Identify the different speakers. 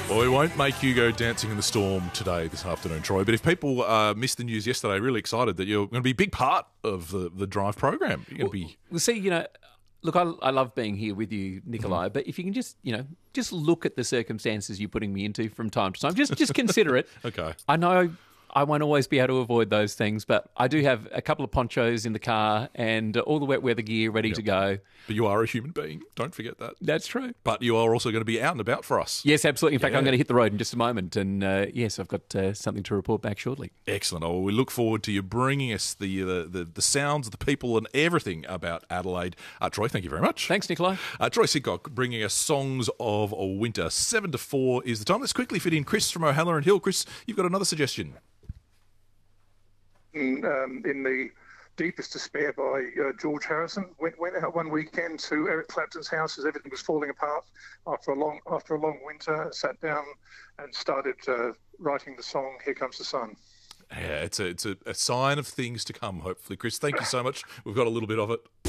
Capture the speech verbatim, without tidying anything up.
Speaker 1: Well, we won't make you go dancing in the storm today, this afternoon, Troy. But if people uh, missed the news yesterday, really excited that you're going to be a big part of the, the Drive program. You're going to be...
Speaker 2: Well, see, you know, look, I, I love being here with you, Nikolai, mm-hmm. but if you can just, you know, just look at the circumstances you're putting me into from time to time, just just consider it.
Speaker 1: Okay.
Speaker 2: I know I won't always be able to avoid those things, but I do have a couple of ponchos in the car and all the wet weather gear ready
Speaker 1: yep.
Speaker 2: to go.
Speaker 1: But you are a human being. Don't forget that.
Speaker 2: That's true.
Speaker 1: But you are also going to be out and about for us.
Speaker 2: Yes, absolutely. In fact,
Speaker 1: yeah.
Speaker 2: I'm going to hit the road in just a moment. And uh, yes, I've got uh, something to report back shortly.
Speaker 1: Excellent. Oh, we look forward to you bringing us the the, the, the sounds of the people and everything about Adelaide. Uh, Troy, thank you very much.
Speaker 2: Thanks, Nikolai.
Speaker 1: Uh, Troy Sincock bringing us Songs of Winter. Seven to four is the time. Let's quickly fit in Chris from O'Halloran Hill. Chris, you've got another suggestion.
Speaker 3: Um, in the Deepest Despair by uh, George Harrison. Went, went out one weekend to Eric Clapton's house as everything was falling apart after a long after a long winter. Sat down and started uh, writing the song "Here Comes the Sun."
Speaker 1: Yeah, it's a it's a, a sign of things to come. Hopefully, Chris. Thank you so much. We've got a little bit of it.